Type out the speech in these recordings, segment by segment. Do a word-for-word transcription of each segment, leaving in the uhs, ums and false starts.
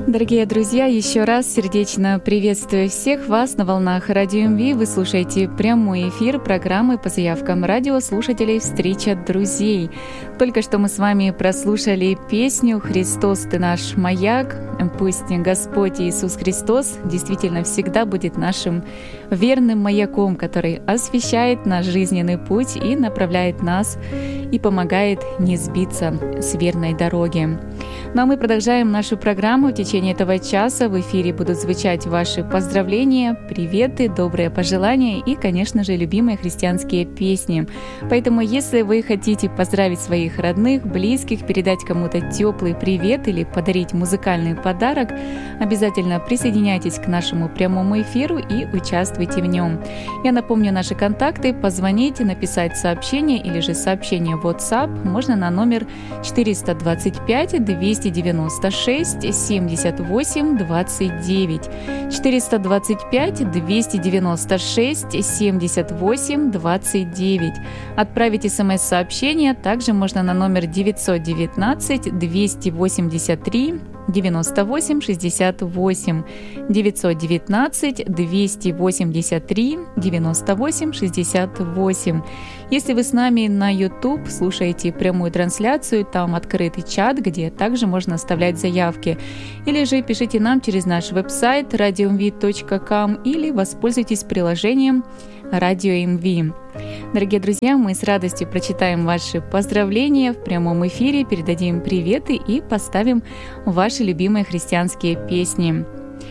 Дорогие друзья, еще раз сердечно приветствую всех вас на волнах Радио МВ. Вы слушаете прямой эфир программы по заявкам радиослушателей «Встреча друзей». Только что мы с вами прослушали песню «Христос, Ты наш маяк». Пусть Господь Иисус Христос действительно всегда будет нашим верным маяком, который освещает наш жизненный путь и направляет нас и помогает не сбиться с верной дороги. Ну а мы продолжаем нашу программу. В течение этого часа в эфире будут звучать ваши поздравления, приветы, добрые пожелания и, конечно же, любимые христианские песни. Поэтому, если вы хотите поздравить своих родных, близких, передать кому-то теплый привет или подарить музыкальный подарок, обязательно присоединяйтесь к нашему прямому эфиру и участвуйте в нем. Я напомню наши контакты. Позвонить, написать сообщение или же сообщение в WhatsApp можно на номер четыреста двадцать пять двести девяносто шесть семьдесят восемь двадцать девять. четыреста двадцать пять двести девяносто шесть семьдесят восемь двадцать девять. Отправить смс-сообщение также можно на номер девятьсот девятнадцать двести восемьдесят три девяносто восемь шестьдесят восемь. девятьсот девятнадцать двести восемьдесят три девяносто восемь шестьдесят восемь. Если вы с нами на YouTube слушаете прямую трансляцию, там открытый чат, где также можно оставлять заявки. Или же пишите нам через наш веб-сайт радио эм ви точка ком или воспользуйтесь приложением Радио эм ви. Дорогие друзья, мы с радостью прочитаем ваши поздравления в прямом эфире, передадим приветы и поставим ваши любимые христианские песни.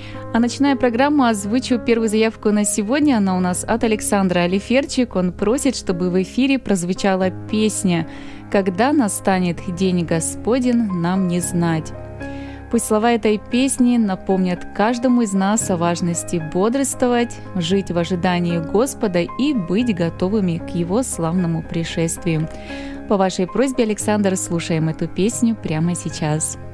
А начиная программу, озвучу первую заявку на сегодня. Она у нас от Александра Алиферчик. Он просит, чтобы в эфире прозвучала песня «Когда настанет день Господень, нам не знать». Пусть слова этой песни напомнят каждому из нас о важности бодрствовать, жить в ожидании Господа и быть готовыми к Его славному пришествию. По вашей просьбе, Александр, слушаем эту песню прямо сейчас.